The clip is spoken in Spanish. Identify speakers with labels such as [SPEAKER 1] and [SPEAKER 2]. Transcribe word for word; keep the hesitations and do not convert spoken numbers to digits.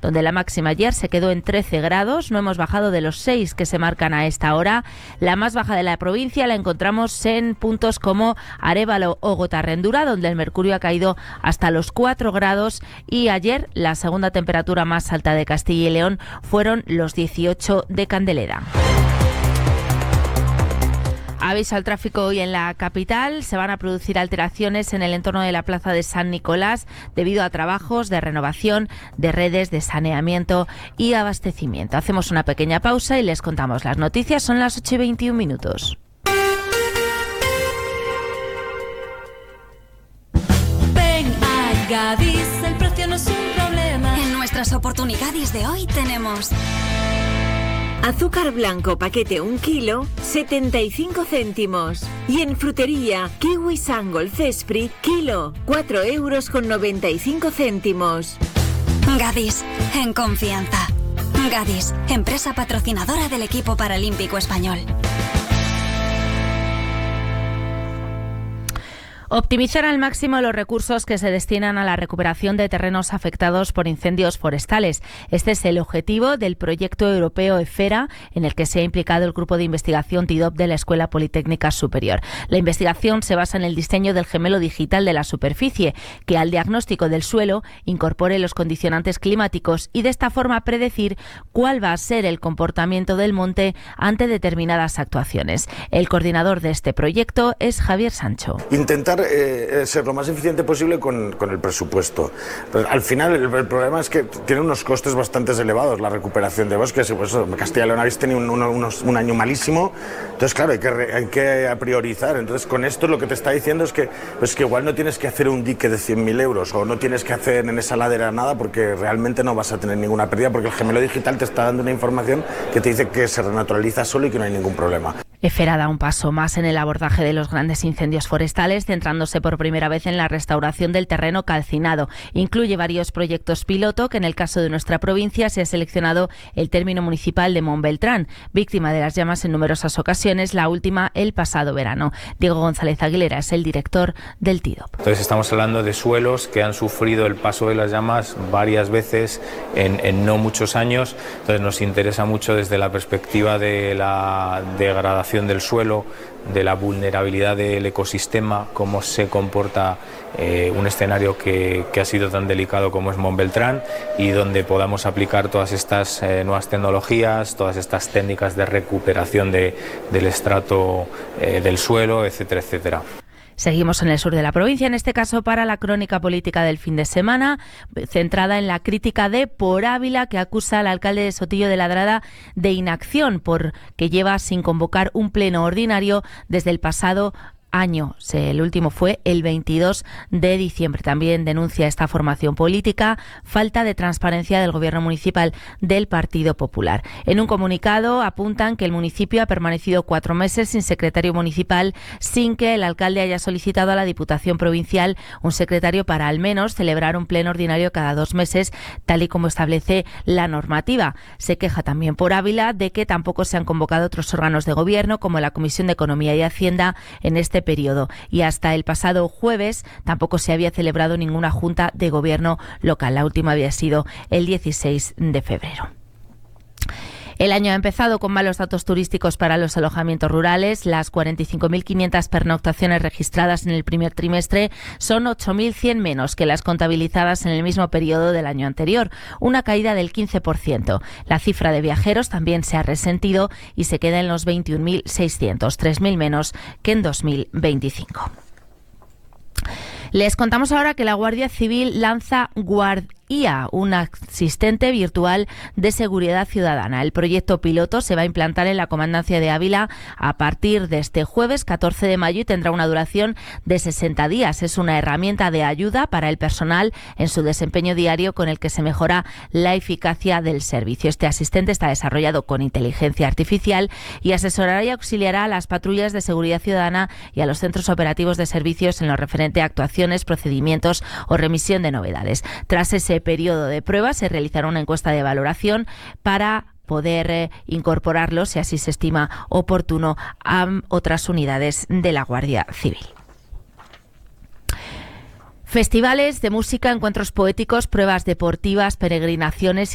[SPEAKER 1] donde la máxima ayer se quedó en trece grados. No hemos bajado de los seis que se marcan a esta hora. La más baja de la provincia la encontramos en puntos como Arévalo o Gotarrendura, donde el mercurio ha caído hasta los cuatro grados, y ayer la segunda temperatura más alta de Castilla y León fueron los dieciocho de Candelera. Aviso al tráfico hoy en la capital. Se van a producir alteraciones en el entorno de la plaza de San Nicolás debido a trabajos de renovación de redes de saneamiento y abastecimiento. Hacemos una pequeña pausa y les contamos las noticias. Son las ocho y veintiún minutos.
[SPEAKER 2] Ven a Gadis, el precio no es un problema.
[SPEAKER 3] En nuestras oportunidades de hoy tenemos...
[SPEAKER 4] azúcar blanco paquete un kilo, setenta y cinco céntimos. Y en frutería, kiwi Sangol Cespri, kilo, cuatro euros con noventa y cinco céntimos.
[SPEAKER 3] Gadis, en confianza. Gadis, empresa patrocinadora del equipo paralímpico español.
[SPEAKER 1] Optimizar al máximo los recursos que se destinan a la recuperación de terrenos afectados por incendios forestales. Este es el objetivo del proyecto europeo EFERA, en el que se ha implicado el grupo de investigación T I D O P de la Escuela Politécnica Superior. La investigación se basa en el diseño del gemelo digital de la superficie, que al diagnóstico del suelo incorpore los condicionantes climáticos y de esta forma predecir cuál va a ser el comportamiento del monte ante determinadas actuaciones. El coordinador de este proyecto es Javier Sancho.
[SPEAKER 5] Intentar Eh, ser lo más eficiente posible con, con el presupuesto. Pero al final el, el problema es que tiene unos costes bastante elevados la recuperación de bosques. Pues, Castilla y León habéis tenido un, un, unos, un año malísimo, entonces claro, hay que, hay que priorizar. Entonces con esto lo que te está diciendo es que, pues, que igual no tienes que hacer un dique de cien mil euros o no tienes que hacer en esa ladera nada, porque realmente no vas a tener ninguna pérdida, porque el gemelo digital te está dando una información que te dice que se renaturaliza solo y que no hay ningún problema.
[SPEAKER 1] EFERA da un paso más en el abordaje de los grandes incendios forestales, centrándose por primera vez en la restauración del terreno calcinado. Incluye varios proyectos piloto, que en el caso de nuestra provincia se ha seleccionado el término municipal de Montbeltrán, víctima de las llamas en numerosas ocasiones, la última el pasado verano. Diego González Aguilera es el director del T I D O P.
[SPEAKER 6] Entonces estamos hablando de suelos que han sufrido el paso de las llamas varias veces en, en no muchos años. Entonces nos interesa mucho desde la perspectiva de la degradación del suelo, de la vulnerabilidad del ecosistema, cómo se comporta eh, un escenario que, que ha sido tan delicado como es Montbeltrán, y donde podamos aplicar todas estas eh, nuevas tecnologías, todas estas técnicas de recuperación de, del estrato eh, del suelo, etcétera, etcétera.
[SPEAKER 1] Seguimos en el sur de la provincia, en este caso para la crónica política del fin de semana, centrada en la crítica de Por Ávila, que acusa al alcalde de Sotillo de Ladrada de inacción porque lleva sin convocar un pleno ordinario desde el pasado año. El último fue el veintidós de diciembre. También denuncia esta formación política falta de transparencia del gobierno municipal del Partido Popular. En un comunicado apuntan que el municipio ha permanecido cuatro meses sin secretario municipal, sin que el alcalde haya solicitado a la Diputación Provincial un secretario para al menos celebrar un pleno ordinario cada dos meses, tal y como establece la normativa. Se queja también Por Ávila de que tampoco se han convocado otros órganos de gobierno, como la Comisión de Economía y Hacienda, en este periodo, y hasta el pasado jueves tampoco se había celebrado ninguna junta de gobierno local. La última había sido el dieciséis de febrero. El año ha empezado con malos datos turísticos para los alojamientos rurales. Las cuarenta y cinco mil quinientas pernoctaciones registradas en el primer trimestre son ocho mil cien menos que las contabilizadas en el mismo periodo del año anterior, una caída del quince por ciento. La cifra de viajeros también se ha resentido y se queda en los veintiún mil seiscientos, tres mil menos que en dos mil veinticinco. Les contamos ahora que la Guardia Civil lanza Guardia, un asistente virtual de seguridad ciudadana. El proyecto piloto se va a implantar en la Comandancia de Ávila a partir de este jueves catorce de mayo y tendrá una duración de sesenta días. Es una herramienta de ayuda para el personal en su desempeño diario, con el que se mejora la eficacia del servicio. Este asistente está desarrollado con inteligencia artificial y asesorará y auxiliará a las patrullas de seguridad ciudadana y a los centros operativos de servicios en lo referente a actuaciones, procedimientos o remisión de novedades. Tras ese periodo de prueba se realizará una encuesta de valoración para poder eh, incorporarlo, si así se estima oportuno, a otras unidades de la Guardia Civil. Festivales de música, encuentros poéticos, pruebas deportivas, peregrinaciones